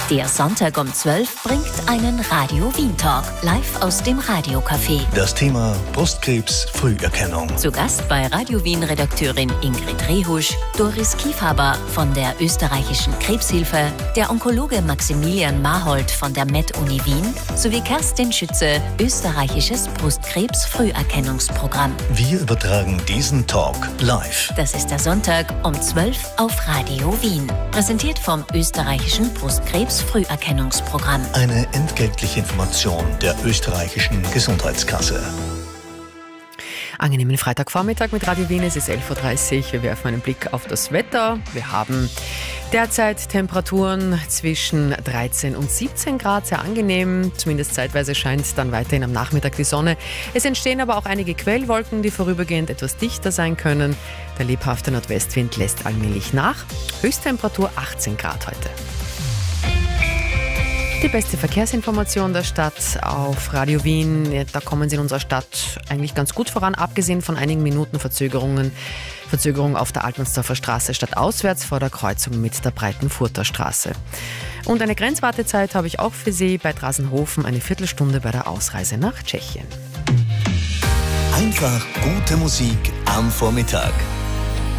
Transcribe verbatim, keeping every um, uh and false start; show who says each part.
Speaker 1: Der Sonntag um zwölf bringt einen Radio Wien Talk live aus dem Radiocafé.
Speaker 2: Das Thema Brustkrebs Früherkennung.
Speaker 1: Zu Gast bei Radio Wien Redakteurin Ingrid Rehusch, Doris Kiefhaber von der österreichischen Krebshilfe, der Onkologe Maximilian Mahold von der Med-Uni Wien sowie Kerstin Schütze, österreichisches Brustkrebs Früherkennungsprogramm.
Speaker 2: Wir übertragen diesen Talk live.
Speaker 1: Das ist der Sonntag um zwölf auf Radio Wien. Präsentiert vom österreichischen Brustkrebs Früherkennungsprogramm.
Speaker 2: Eine entgeltliche Information der österreichischen Gesundheitskasse.
Speaker 3: Angenehmen Freitagvormittag mit Radio Wien, es ist elf Uhr dreißig. Wir werfen einen Blick auf das Wetter. Wir haben derzeit Temperaturen zwischen dreizehn und siebzehn Grad, sehr angenehm. Zumindest zeitweise scheint dann weiterhin am Nachmittag die Sonne. Es entstehen aber auch einige Quellwolken, die vorübergehend etwas dichter sein können. Der lebhafte Nordwestwind lässt allmählich nach. Höchsttemperatur achtzehn Grad heute. Die beste Verkehrsinformation der Stadt auf Radio Wien. Da kommen Sie in unserer Stadt eigentlich ganz gut voran, abgesehen von einigen Minuten Verzögerungen. Verzögerung auf der Altmannsdorfer Straße stadtauswärts vor der Kreuzung mit der Breitenfurter Straße. Und eine Grenzwartezeit habe ich auch für Sie bei Drasenhofen, eine Viertelstunde bei der Ausreise nach Tschechien.
Speaker 2: Einfach gute Musik am Vormittag.